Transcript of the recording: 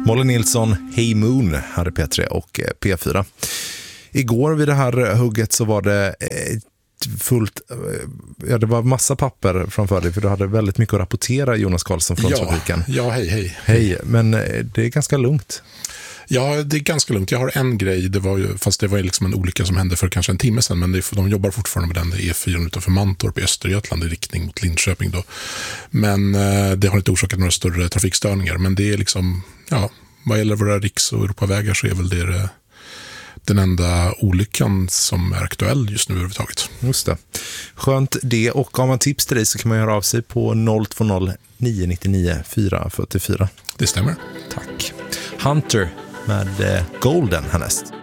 Molly Nilsson, Hey Moon, här är P3 och P4. Igår vid det här hugget så var det fullt, det var massa papper framför dig, för du hade väldigt mycket att rapportera, Jonas Karlsson från trafiken. Ja, hej. Hej, men det är ganska lugnt. Ja, det är ganska lugnt. Jag har en grej, fast det var liksom en olycka som hände för kanske en timme sedan, men de jobbar fortfarande med den. Det är E4 utanför Mantorp i Östergötland i riktning mot Linköping då. Men det har inte orsakat några större trafikstörningar, men det är liksom, ja, vad gäller våra riks- och Europavägar så är väl det den enda olyckan som är aktuell just nu överhuvudtaget. Just det. Skönt det. Och om man tips till dig så kan man göra av sig på 020 999 444. Det stämmer. Tack. Hunter med Golden härnäst.